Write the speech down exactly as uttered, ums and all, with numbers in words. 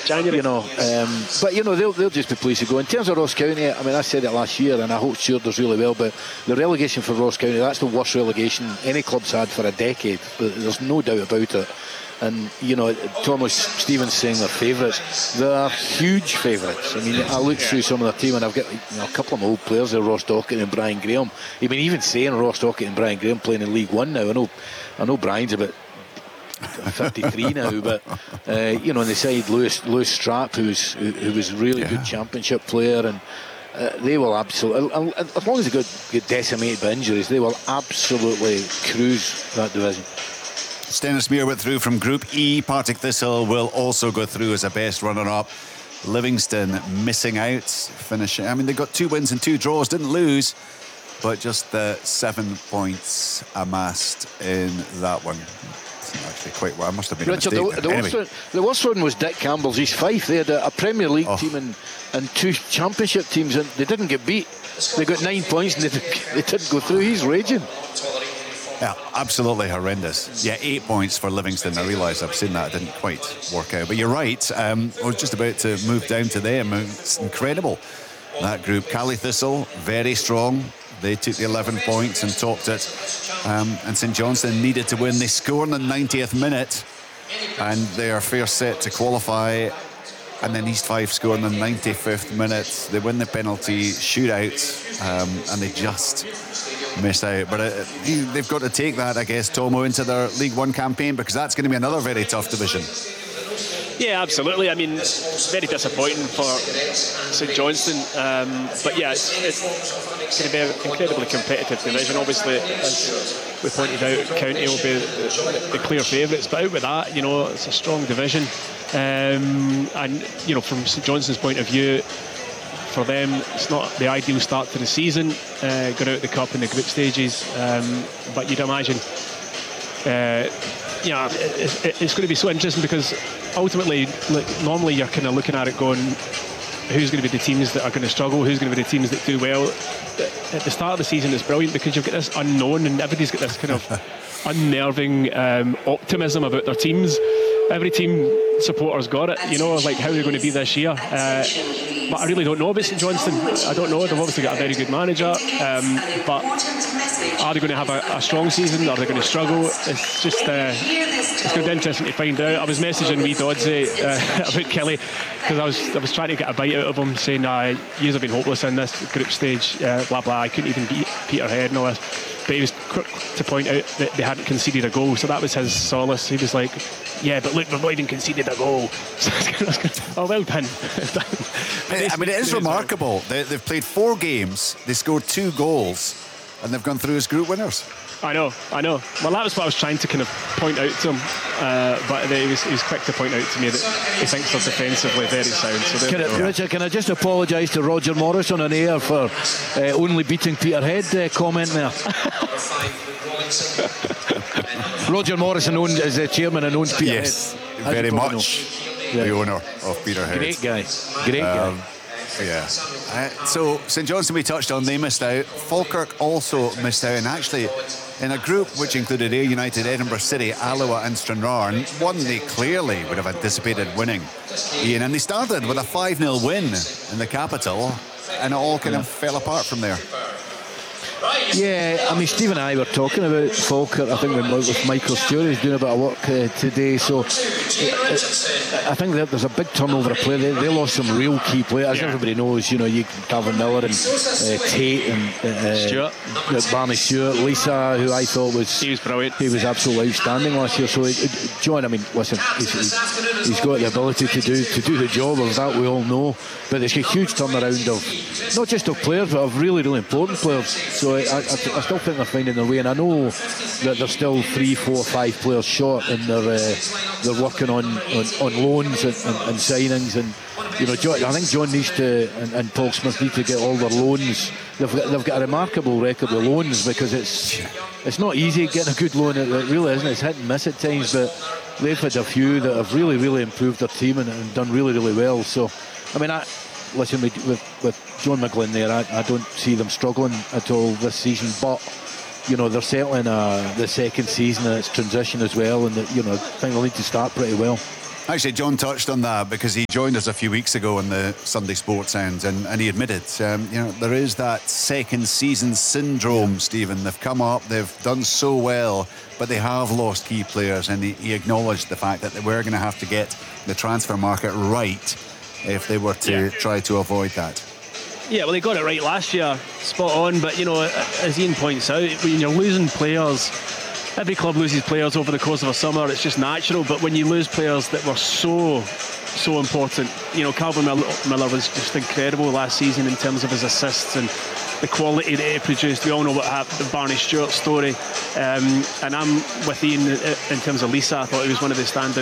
January. You know, um, but you know they'll they'll just be pleased to go. In terms of Ross County, I mean, I said it last year, and I hope Stuart does really well. But the relegation for Ross County, that's the worst relegation any club's had for a decade. There's no doubt about it. And you know, Thomas Stevens saying they're favourites. They are huge favourites. I mean, I look through some of their team, and I've got, you know, a couple of my old players there, Ross Dockett and Brian Graham. I mean, even saying Ross Dockett and Brian Graham playing in League One now. I know, I know Brian's about fifty-three now, but uh, you know, on the side, Lewis Lewis Strap, who's who, who was a really yeah. good Championship player, and uh, they will absolutely, as long as they get, get decimated by injuries, they will absolutely cruise that division. Stenhousemuir went through from Group E. Partick Thistle will also go through as a best runner-up. Livingston missing out, finishing. I mean, they got two wins and two draws, didn't lose, but just the seven points amassed in that one. Actually, quite well. I must have been Richard, a mistake. The, the, anyway. worst one, the worst one was Dick Campbell's East Fife. They had a, a Premier League oh. team and, and two Championship teams, and they didn't get beat. They got nine points and they, they didn't go through. He's raging. Yeah, absolutely horrendous. Yeah, eight points for Livingston. I realise I've seen that. It didn't quite work out. But you're right. Um, I was just about to move down to them. It's incredible, that group. Cali Thistle, very strong. They took the eleven points and topped it. Um, and St Johnstone needed to win. They scored in the ninetieth minute. And they are fair set to qualify. And then East Fife score in the ninety-fifth minute. They win the penalty shootout. Um, and they just miss out. But uh, they've got to take that, I guess, Tomo, into their League One campaign, because that's going to be another very tough division. Yeah, absolutely. I mean, very disappointing for St Johnstone. Um, but yeah, it's, it's going to be an incredibly competitive division. Obviously, as we pointed out, County will be the, the clear favourites. But out with that, you know, it's a strong division. Um, and, you know, from St Johnstone's point of view, for them, it's not the ideal start to the season, uh, going out the cup in the group stages. Um, but you'd imagine, uh, you know, it, it, it's going to be so interesting, because ultimately, like, normally you're kind of looking at it going, who's going to be the teams that are going to struggle, who's going to be the teams that do well. At the start of the season, it's brilliant because you've got this unknown, and everybody's got this kind of unnerving um, optimism about their teams. Every team supporter's got it, you know, like how they're going to be this year. Uh, but I really don't know about St Johnstone. I don't know. They've obviously got a very good manager, um, but are they going to have a, a strong season? Are they going to struggle? It's just uh, it's going to be interesting to find out. I was messaging wee Dodsey uh, about Kelly, because I was I was trying to get a bite out of him, saying, uh, "You have been hopeless in this group stage, uh, blah blah. I couldn't even beat Peterhead and all this." But he was quick to point out that they hadn't conceded a goal, so that was his solace. He was like, yeah, but look, we've not even conceded a goal. Oh, well done. I mean, it is remarkable. They, they've played four games, they scored two goals, and they've gone through as group winners. I know, I know. Well, that was what I was trying to kind of point out to him, uh, but he was, he was quick to point out to me that he thinks they're defensively very sound. So can, I, Richard, can I just apologise to Roger Morrison on air for uh, only beating Peterhead uh, comment there? Roger Morrison owns, is the chairman and owns Peterhead. Yes, very much yeah. the owner of Peterhead. Great guy, great um, guy. Yeah. Uh, so St Johnstone we touched on, they missed out. Falkirk also missed out, and actually in a group which included Ayr United, Edinburgh City, Alloa and Stranraer, one they clearly would have anticipated winning, Ian, and they started with a five nil win in the capital, and it all kind yeah. of fell apart from there. Yeah, I mean, Steve and I were talking about Falkirk, I think, with Michael Stewart, who's doing a bit of work uh, today. So it, it, I think that there's a big turnover of play. They, they lost some real key players. As yeah. everybody knows, you know, you Calvin Miller and uh, Tate and uh, Stewart, uh, Barney Stewart, Lisa, who I thought was he was brilliant. He was absolutely outstanding last year. So it, it, John, I mean, listen, he's, he's got the ability to do to do the job of that. We all know, but there's a huge turnaround of not just of players, but of really, really important players. So I, I, I still think they're finding their way, and I know that they're still three, four, five players short, and they're uh, they're working on, on, on loans and, and, and signings, and you know, John, I think John needs to and, and Paul Smith need to get all their loans. They've got, they've got a remarkable record of loans, because it's it's not easy getting a good loan. It really isn't. It's hit and miss at times, but they've had a few that have really, really improved their team and, and done really, really well. So, I mean, I. Listen, with, with, with John McGlynn there, I, I don't see them struggling at all this season, but you know, they're settling uh, the second season and its transition as well, and the, you know, I think they'll need to start pretty well. Actually, John touched on that because he joined us a few weeks ago on the Sunday Sports End, and, and he admitted, um, you know, there is that second season syndrome, Stephen. They've come up, they've done so well, but they have lost key players, and he, he acknowledged the fact that they were going to have to get the transfer market right if they were to yeah. try to avoid that. Yeah, well, they got it right last year, spot on. But, you know, as Ian points out, when you're losing players, every club loses players over the course of a summer. It's just natural. But when you lose players that were so, so important, you know, Calvin Miller was just incredible last season in terms of his assists and the quality that he produced. We all know what happened to Barney Stewart's story. Um, and I'm with Ian in terms of Lisa. I thought he was one of the standout